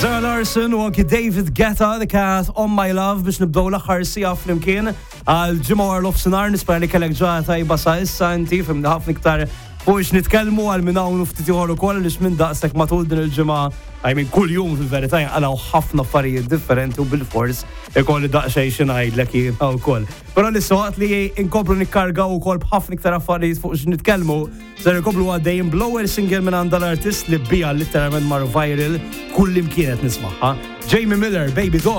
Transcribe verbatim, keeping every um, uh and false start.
Zara Larsson u anki David Guetta dik On My Love biex nibdew l-aħħar sija flimkien għal ġimgħa war l-ofsinhar nispera li kellek ġurnata tajba sa issa inti fimna ħafna iktar fuq nitkellmu għal minn hawn ftit ieħor ukoll għaliex minn daqsek matul din il-ġimgħa I mean kull jum fil-verità għalaw ħafna affarijiet differenti u bil-fors ikolli daqsxejn xi ngħidlek jien wkoll. Però l-iswaqt li inkomplu nikkargaw ukoll b'ħafna iktar affarijiet fuq x'nitkellmu ser ikomplu għaddejjin blower single minn għand l-artist li bija literalment mar viral kull imkien qed nismagħha. Jamie Miller, Baby Doll.